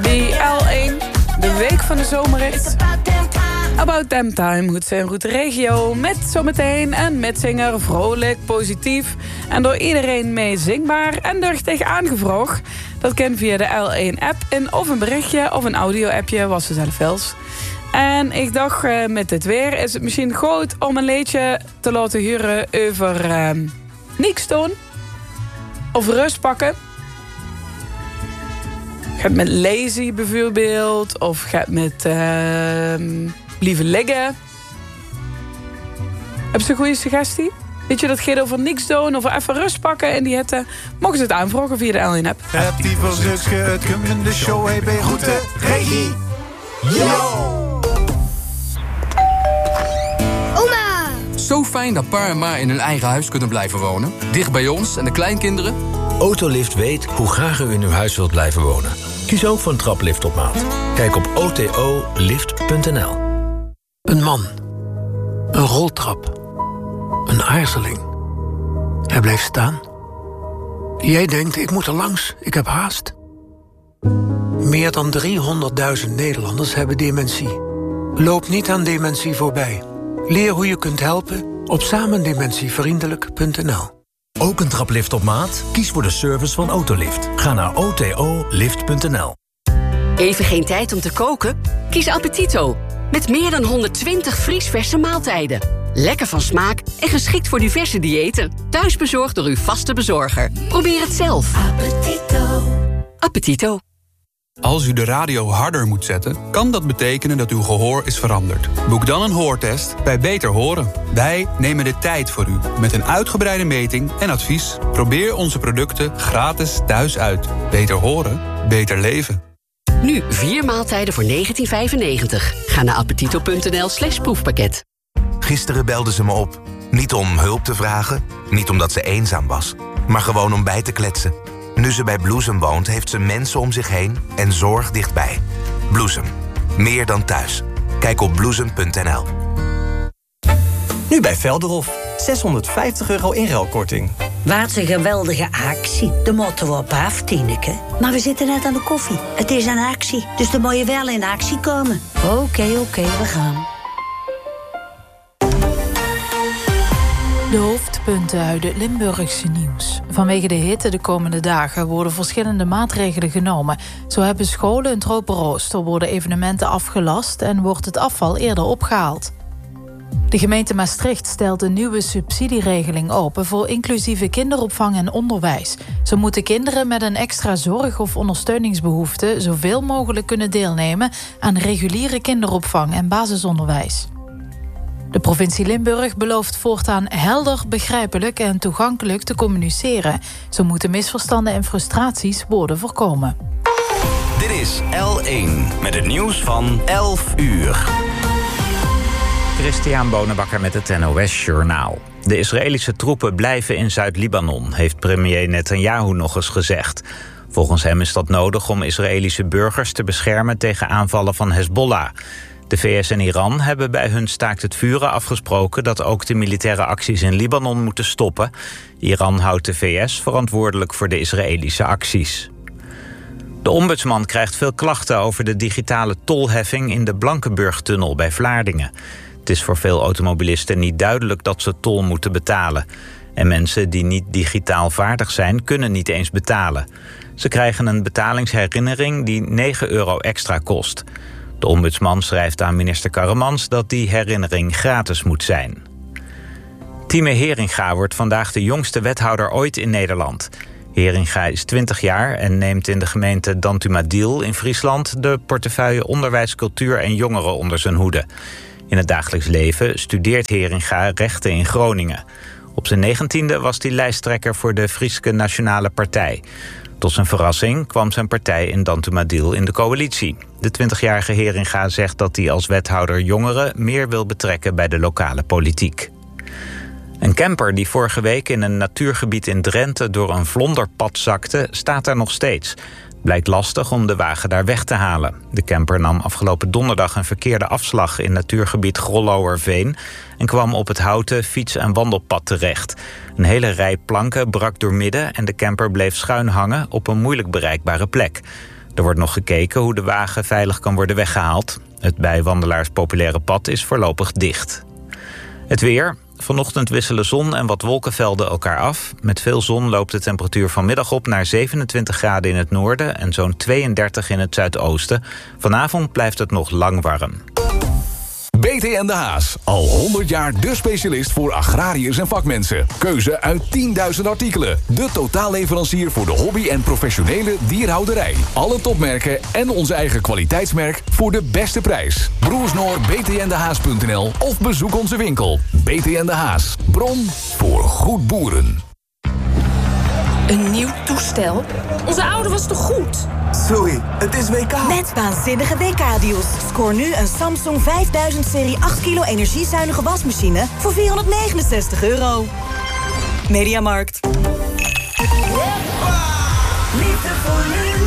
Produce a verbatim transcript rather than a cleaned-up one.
Die L één, de week van de zomerrit. About Damn Time, goed zijn goed regio. Met zometeen een metzinger, vrolijk, positief. En door iedereen mee zingbaar en duchtig aangevraagd. Dat kan via de L één-app in of een berichtje of een audio-appje, was ze zelf wels. En ik dacht, uh, met dit weer is het misschien goed om een liedje te laten horen over uh, niks doen. Of rust pakken. Gaat met lazy bijvoorbeeld. Of gaat met uh, blijven liggen. Heb je een goede suggestie? Weet je, dat gaat over niks doen, over even rust pakken en die hitte. Mogen ze het aanvragen via de L één-app. Heb die van Zuske, het komt in de show, hey, ben je goed, hè? Regie! Yo! Oma! Zo fijn dat pa en ma in hun eigen huis kunnen blijven wonen. Dicht bij ons en de kleinkinderen. Autolift weet hoe graag u in uw huis wilt blijven wonen. Kies ook voor een traplift op maat. Kijk op o t o lift punt n l. Een man. Een roltrap. Een aarzeling. Hij blijft staan. Jij denkt, ik moet er langs, ik heb haast. Meer dan driehonderdduizend Nederlanders hebben dementie. Loop niet aan dementie voorbij. Leer hoe je kunt helpen op samendementievriendelijk punt n l. Ook een traplift op maat? Kies voor de service van Autolift. Ga naar o t o lift punt n l. Even geen tijd om te koken? Kies Appetito. Met meer dan honderdtwintig vriesverse maaltijden. Lekker van smaak en geschikt voor diverse diëten. Thuisbezorgd door uw vaste bezorger. Probeer het zelf. Appetito. Appetito. Als u de radio harder moet zetten, kan dat betekenen dat uw gehoor is veranderd. Boek dan een hoortest bij Beter Horen. Wij nemen de tijd voor u, met een uitgebreide meting en advies. Probeer onze producten gratis thuis uit. Beter horen, beter leven. Nu vier maaltijden voor negentien vijfennegentig. Ga naar appetito punt n l slash proefpakket. Gisteren belde ze me op. Niet om hulp te vragen, niet omdat ze eenzaam was, maar gewoon om bij te kletsen. Nu ze bij Bloesem woont, heeft ze mensen om zich heen en zorg dichtbij. Bloesem. Meer dan thuis. Kijk op bloesem punt n l. Nu bij Velderhof. zeshonderdvijftig euro inruilkorting. Wat een geweldige actie. De moeten we op af, Tineke. Maar we zitten net aan de koffie. Het is een actie, dus dan moet je wel in actie komen. Oké, okay, oké, okay, we gaan. De hoofdpunten uit het Limburgse nieuws. Vanwege de hitte de komende dagen worden verschillende maatregelen genomen. Zo hebben scholen een tropenrooster, worden evenementen afgelast en wordt het afval eerder opgehaald. De gemeente Maastricht stelt een nieuwe subsidieregeling open voor inclusieve kinderopvang en onderwijs. Zo moeten kinderen met een extra zorg- of ondersteuningsbehoefte zoveel mogelijk kunnen deelnemen aan reguliere kinderopvang en basisonderwijs. De provincie Limburg belooft voortaan helder, begrijpelijk en toegankelijk te communiceren. Zo moeten misverstanden en frustraties worden voorkomen. Dit is L één met het nieuws van elf uur. Christian Bonenbakker met het N O S-journaal. De Israëlische troepen blijven in Zuid-Libanon, heeft premier Netanyahu nog eens gezegd. Volgens hem is dat nodig om Israëlische burgers te beschermen tegen aanvallen van Hezbollah. De V S en Iran hebben bij hun staakt het vuren afgesproken dat ook de militaire acties in Libanon moeten stoppen. Iran houdt de V S verantwoordelijk voor de Israëlische acties. De ombudsman krijgt veel klachten over de digitale tolheffing in de Blankenburg-tunnel bij Vlaardingen. Het is voor veel automobilisten niet duidelijk dat ze tol moeten betalen. En mensen die niet digitaal vaardig zijn, kunnen niet eens betalen. Ze krijgen een betalingsherinnering die negen euro extra kost. De ombudsman schrijft aan minister Karremans dat die herinnering gratis moet zijn. Time Heringa wordt vandaag de jongste wethouder ooit in Nederland. Heringa is twintig jaar en neemt in de gemeente Dantumadil in Friesland de portefeuille onderwijs, cultuur en jongeren onder zijn hoede. In het dagelijks leven studeert Heringa rechten in Groningen. Op zijn negentiende was hij lijsttrekker voor de Frieske Nationale Partij. Tot zijn verrassing kwam zijn partij in Dantumadil in de coalitie. De twintigjarige Heringa zegt dat hij als wethouder jongeren meer wil betrekken bij de lokale politiek. Een camper die vorige week in een natuurgebied in Drenthe door een vlonderpad zakte, staat er nog steeds. Het blijkt lastig om de wagen daar weg te halen. De camper nam afgelopen donderdag een verkeerde afslag in natuurgebied Grollouwerveen en kwam op het houten fiets- en wandelpad terecht. Een hele rij planken brak doormidden en de camper bleef schuin hangen op een moeilijk bereikbare plek. Er wordt nog gekeken hoe de wagen veilig kan worden weggehaald. Het bij wandelaars populaire pad is voorlopig dicht. Het weer. Vanochtend wisselen zon en wat wolkenvelden elkaar af. Met veel zon loopt de temperatuur vanmiddag op naar zevenentwintig graden in het noorden en zo'n tweeëndertig in het zuidoosten. Vanavond blijft het nog lang warm. B T en de Haas. Al honderd jaar de specialist voor agrariërs en vakmensen. Keuze uit tienduizend artikelen. De totaalleverancier voor de hobby- en professionele dierhouderij. Alle topmerken en onze eigen kwaliteitsmerk voor de beste prijs. Broersnoor b t n de haas punt n l of bezoek onze winkel. B T en de Haas. Bron voor goed boeren. Een nieuw toestel? Onze oude was toch goed? Sorry, het is W K. Met waanzinnige W K-deals. Scoor nu een Samsung vijfduizend serie acht kilo energiezuinige wasmachine voor vierhonderdnegenenzestig euro. Mediamarkt. Liefde voor nu.